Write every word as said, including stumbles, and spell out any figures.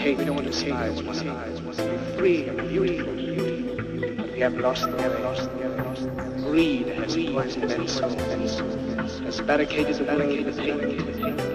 hate, we don't want to despise, we want to be free and beautiful. We have lost the way. Greed has poisoned men's souls, has barricaded the way with hate.